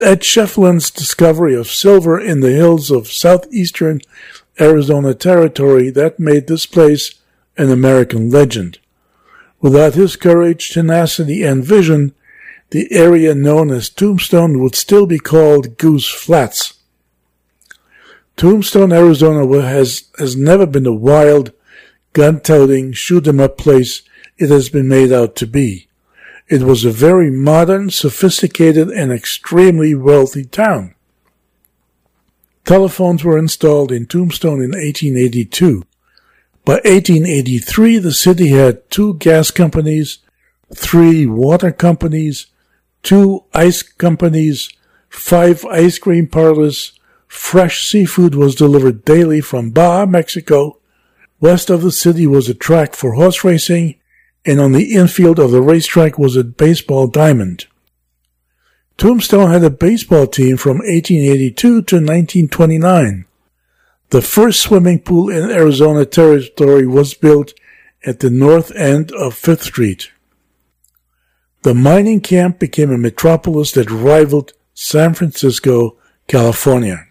Ed Schefflin's discovery of silver in the hills of southeastern Arizona Territory that made this place an American legend. Without his courage, tenacity, and vision, the area known as Tombstone would still be called Goose Flats. Tombstone, Arizona has never been the wild, gun-toting, shoot-'em-up place it has been made out to be. It was a very modern, sophisticated, and extremely wealthy town. Telephones were installed in Tombstone in 1882. By 1883, the city had 2 gas companies, 3 water companies, 2 ice companies, 5 ice cream parlors. Fresh seafood was delivered daily from Baja, Mexico. West of the city was a track for horse racing, and on the infield of the racetrack was a baseball diamond. Tombstone had a baseball team from 1882 to 1929. The first swimming pool in Arizona Territory was built at the north end of 5th Street. The mining camp became a metropolis that rivaled San Francisco, California.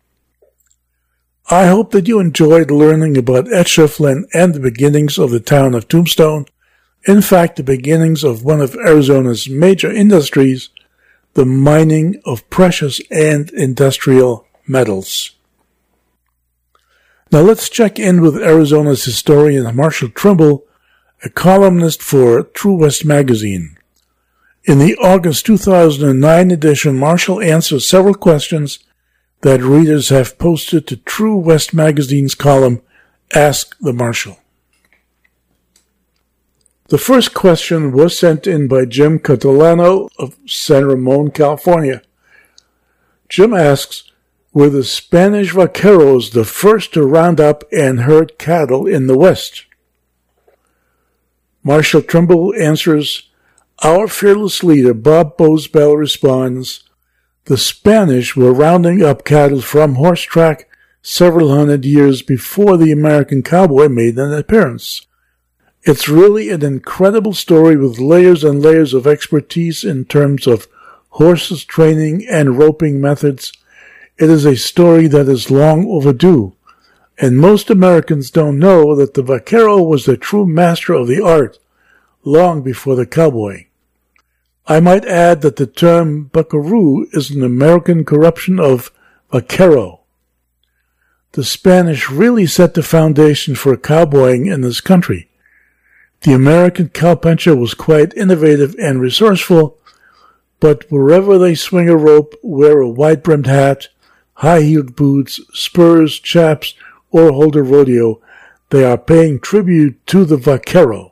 I hope that you enjoyed learning about Ed Schieffelin and the beginnings of the town of Tombstone. In fact, the beginnings of one of Arizona's major industries, the mining of precious and industrial metals. Now let's check in with Arizona's historian Marshall Trimble, a columnist for True West magazine. In the August 2009 edition, Marshall answers several questions that readers have posted to True West magazine's column, Ask the Marshall. The first question was sent in by Jim Catalano of San Ramon, California. Jim asks, were the Spanish vaqueros the first to round up and herd cattle in the West? Marshall Trimble answers, our fearless leader, Bob Bosbell, responds, the Spanish were rounding up cattle from horse track several hundred years before the American cowboy made an appearance. It's really an incredible story with layers and layers of expertise in terms of horses training and roping methods. It is a story that is long overdue, and most Americans don't know that the vaquero was the true master of the art long before the cowboy. I might add that the term buckaroo is an American corruption of vaquero. The Spanish really set the foundation for cowboying in this country. The American cowpuncher was quite innovative and resourceful, but wherever they swing a rope, wear a wide-brimmed hat, high-heeled boots, spurs, chaps, or hold a rodeo, they are paying tribute to the vaquero.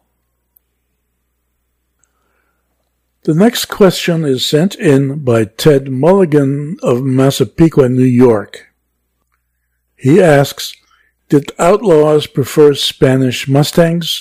The next question is sent in by Ted Mulligan of Massapequa, New York. He asks, did outlaws prefer Spanish Mustangs?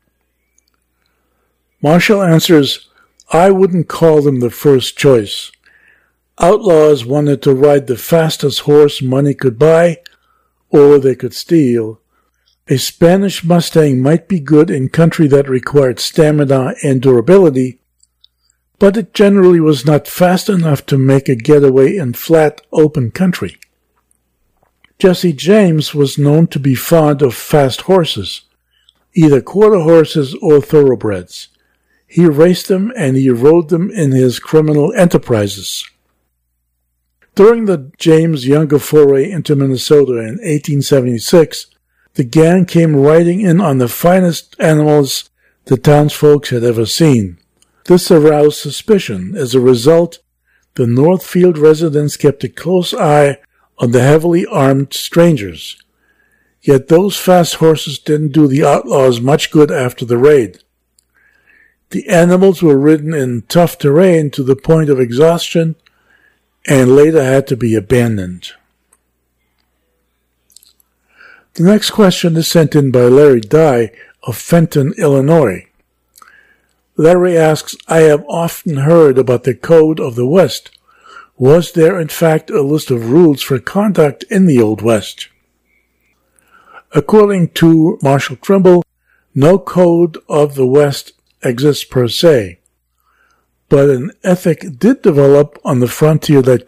Marshall answers, I wouldn't call them the first choice. Outlaws wanted to ride the fastest horse money could buy, or they could steal. A Spanish Mustang might be good in country that required stamina and durability, but it generally was not fast enough to make a getaway in flat, open country. Jesse James was known to be fond of fast horses, either quarter horses or thoroughbreds. He raced them and he rode them in his criminal enterprises. During the James Younger foray into Minnesota in 1876, the gang came riding in on the finest animals the townsfolk had ever seen. This aroused suspicion. As a result, the Northfield residents kept a close eye on the heavily armed strangers. Yet those fast horses didn't do the outlaws much good after the raid. The animals were ridden in tough terrain to the point of exhaustion and later had to be abandoned. The next question is sent in by Larry Dye of Fenton, Illinois. Larry asks, I have often heard about the Code of the West. Was there, in fact, a list of rules for conduct in the Old West? According to Marshall Trimble, no Code of the West exists per se. but an ethic did develop on the frontier that